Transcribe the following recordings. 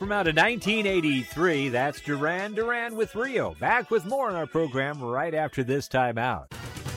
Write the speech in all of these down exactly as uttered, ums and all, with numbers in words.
from out of nineteen eighty-three. That's Duran Duran with Rio. Back with more on our program right after this time out.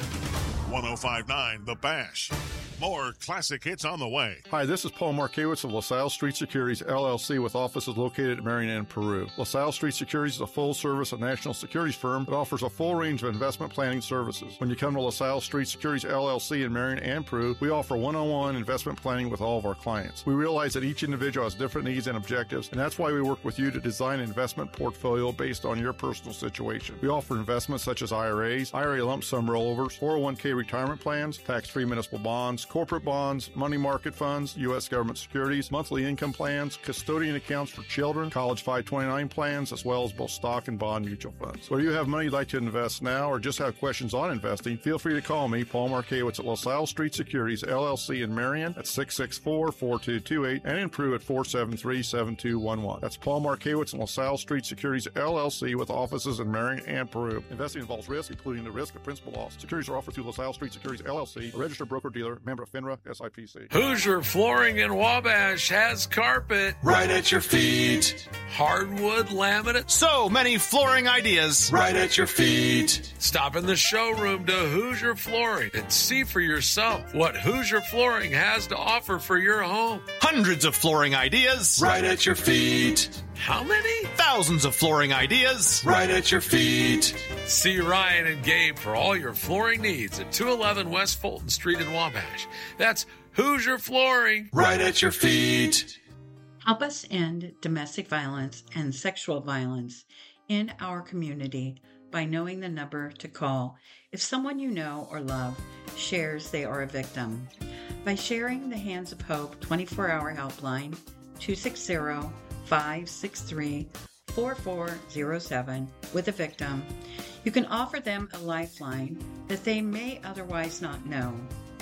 one oh five point nine The Bash. More classic hits on the way. Hi, this is Paul Markiewicz of LaSalle Street Securities, L L C, with offices located in Marion, Peru. LaSalle Street Securities is a full-service and national securities firm that offers a full range of investment planning services. When you come to LaSalle Street Securities, L L C in Marion and Peru, we offer one-on-one investment planning with all of our clients. We realize that each individual has different needs and objectives, and that's why we work with you to design an investment portfolio based on your personal situation. We offer investments such as I R As, I R A lump sum rollovers, four oh one k retirement plans, tax-free municipal bonds, corporate bonds, money market funds, U S government securities, monthly income plans, custodian accounts for children, college five twenty-nine plans, as well as both stock and bond mutual funds. Whether you have money you'd like to invest now or just have questions on investing, feel free to call me, Paul Markiewicz, at LaSalle Street Securities, L L C in Marion at six six four, four two two eight and in Peru at four seven three, seven two one one. That's Paul Markiewicz and LaSalle Street Securities, L L C, with offices in Marion and Peru. Investing involves risk, including the risk of principal loss. Securities are offered through LaSalle Street Securities, L L C, a registered broker-dealer, member of FINRA, S I P C. Hoosier Flooring in Wabash has carpet right at your feet. Hardwood, laminate, so many flooring ideas right at your feet. Stop in the showroom to Hoosier Flooring and see for yourself what Hoosier Flooring has to offer for your home. Hundreds of flooring ideas right at your feet. How many? Thousands of flooring ideas right at your feet. See Ryan and Gabe for all your flooring needs at two eleven West Fulton Street in Wabash. That's Hoosier Flooring right at your feet. Help us end domestic violence and sexual violence in our community by knowing the number to call if someone you know or love shares they are a victim. By sharing the Hands of Hope twenty-four hour helpline, two six zero, five six three, four four zero seven, with a victim, you can offer them a lifeline that they may otherwise not know.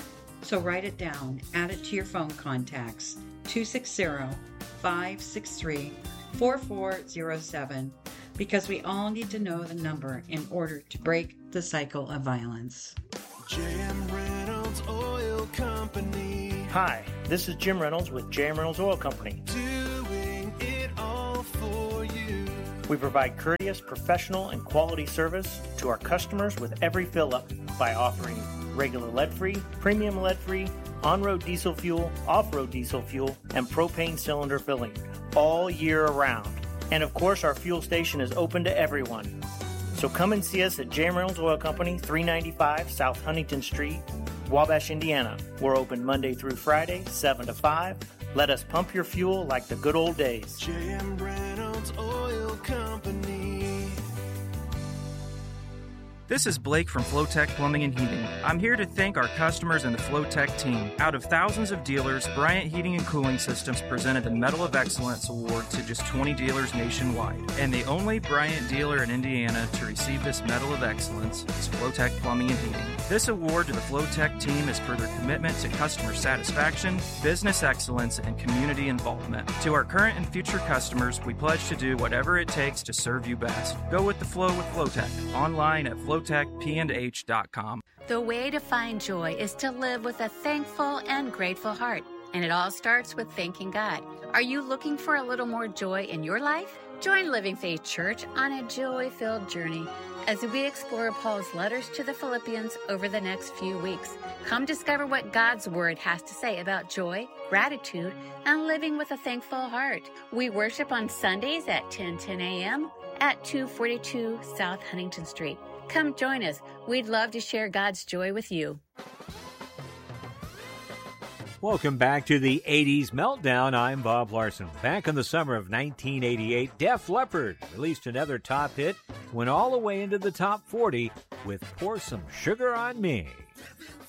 So write it down, add it to your phone contacts, two six zero, five six three, four four zero seven, because we all need to know the number in order to break the cycle of violence. Jim Reynolds Oil Company. Hi, this is Jim Reynolds with J M Reynolds Oil Company. Doing it all for you. We provide courteous, professional, and quality service to our customers with every fill-up by offering regular lead-free, premium lead-free, on-road diesel fuel, off-road diesel fuel, and propane cylinder filling all year around. And of course, our fuel station is open to everyone. So come and see us at J M Reynolds Oil Company, three ninety-five South Huntington Street, Wabash, Indiana. We're open Monday through Friday, seven to five. Let us pump your fuel like the good old days. J M Reynolds Oil Company. This is Blake from Flowtech Plumbing and Heating. I'm here to thank our customers and the Flowtech team. Out of thousands of dealers, Bryant Heating and Cooling Systems presented the Medal of Excellence Award to just twenty dealers nationwide. And the only Bryant dealer in Indiana to receive this Medal of Excellence is Flowtech Plumbing and Heating. This award to the Flowtech team is for their commitment to customer satisfaction, business excellence, and community involvement. To our current and future customers, we pledge to do whatever it takes to serve you best. Go with the flow with Flowtech. Online at flowtech p and h dot com. The way to find joy is to live with a thankful and grateful heart. And it all starts with thanking God. Are you looking for a little more joy in your life? Join Living Faith Church on a joy-filled journey as we explore Paul's letters to the Philippians over the next few weeks. Come discover what God's Word has to say about joy, gratitude, and living with a thankful heart. We worship on Sundays at ten ten a.m. at two forty-two South Huntington Street. Come join us. We'd love to share God's joy with you. Welcome back to the eighties Meltdown. I'm Bob Larson. Back in the summer of nineteen eighty-eight, Def Leppard released another top hit, went all the way into the top forty with Pour Some Sugar on Me.